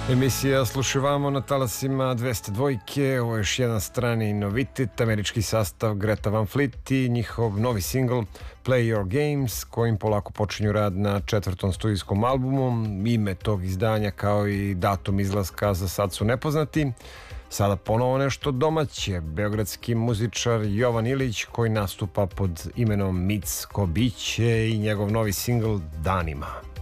Emisija Slušivamo na talasima 202. Ovo je još jedan strani novitet, američki sastav Greta Van Fleet i njihov novi singl Play Your Games, kojim polako počinju rad na 4. studijskom albumu. Ime tog izdanja kao i datum izlaska za sad su nepoznati. Sada ponovo nešto domaće, beogradski muzičar Jovan Ilić koji nastupa pod imenom Micko Biće i njegov novi singl Danima.